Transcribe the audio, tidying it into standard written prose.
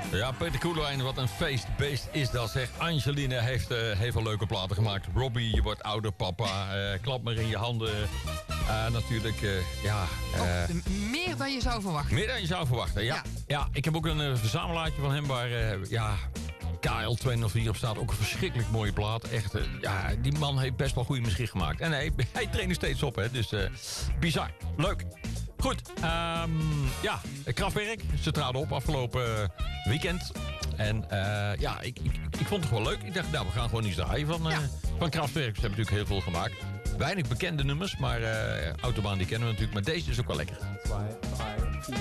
Ja, Peter Koelewijn, wat een feestbeest is dat, zeg. Angeline heeft wel leuke platen gemaakt. Robbie, je wordt ouder, papa. Klap maar in je handen. Natuurlijk, meer dan je zou verwachten. Meer dan je zou verwachten, ja. Ja, ik heb ook een verzamelaartje van hem waar, KL204 op staat. Ook een verschrikkelijk mooie plaat. Echt, die man heeft best wel goede muziek gemaakt. En hij traint nog steeds op, hè. Dus bizar. Leuk. Goed, Kraftwerk. Ze traden op afgelopen weekend. En ik vond het gewoon leuk. Ik dacht, we gaan gewoon iets draaien van Kraftwerk. Ze hebben natuurlijk heel veel gemaakt. Weinig bekende nummers, maar Autobahn die kennen we natuurlijk. Maar deze is ook wel lekker.